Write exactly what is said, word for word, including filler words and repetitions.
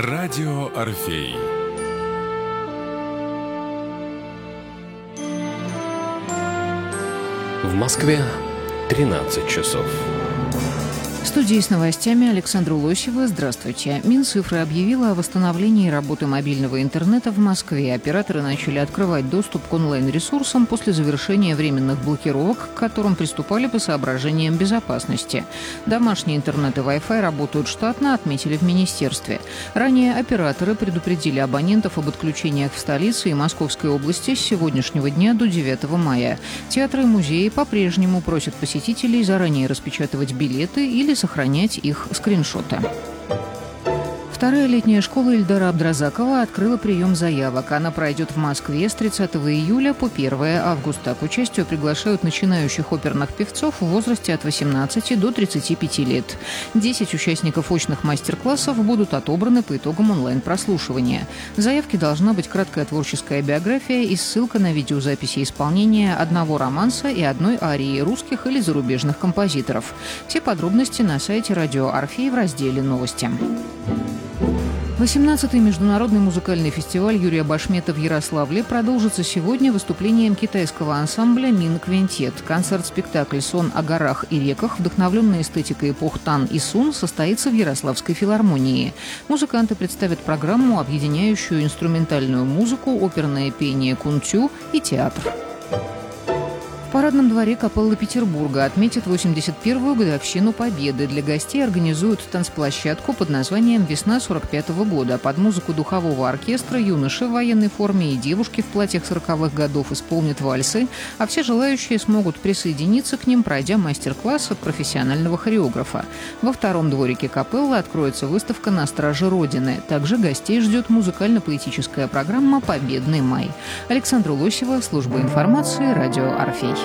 Радио Орфей. В Москве тринадцать часов. В студии с новостями Александра Лосева. Здравствуйте. Минцифры объявила о восстановлении работы мобильного интернета в Москве. Операторы начали открывать доступ к онлайн-ресурсам после завершения временных блокировок, к которым приступали по соображениям безопасности. Домашний интернет и Wi-Fi работают штатно, отметили в министерстве. Ранее операторы предупредили абонентов об отключениях в столице и Московской области с сегодняшнего дня до девятого мая. Театры и музеи по-прежнему просят посетителей заранее распечатывать билеты или сохранять их скриншоты. Вторая летняя школа Ильдара Абдразакова открыла прием заявок. Она пройдет в Москве с тридцатого июля по первого августа. К участию приглашают начинающих оперных певцов в возрасте от восемнадцати до тридцати пяти лет. Десять участников очных мастер-классов будут отобраны по итогам онлайн-прослушивания. В заявке должна быть краткая творческая биография и ссылка на видеозаписи исполнения одного романса и одной арии русских или зарубежных композиторов. Все подробности на сайте Радио Орфей в разделе «Новости». восемнадцатый международный музыкальный фестиваль Юрия Башмета в Ярославле продолжится сегодня выступлением китайского ансамбля «Мин-квинтет». Концерт-спектакль «Сон о горах и реках», вдохновленный эстетикой эпох Тан и Сун, состоится в Ярославской филармонии. Музыканты представят программу, объединяющую инструментальную музыку, оперное пение кунцю и театр. В парадном дворе капеллы Петербурга отметят восемьдесят первую годовщину Победы. Для гостей организуют танцплощадку под названием «Весна сорок пятого года». Под музыку духового оркестра юноши в военной форме и девушки в платьях сороковых годов исполнят вальсы, а все желающие смогут присоединиться к ним, пройдя мастер-класс от профессионального хореографа. Во втором дворике капеллы откроется выставка «На страже Родины». Также гостей ждет музыкально-поэтическая программа «Победный май». Александра Лосева, служба информации, Радио Орфей.